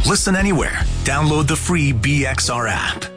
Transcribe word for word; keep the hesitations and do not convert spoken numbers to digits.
Listen anywhere. Download the free B X R app.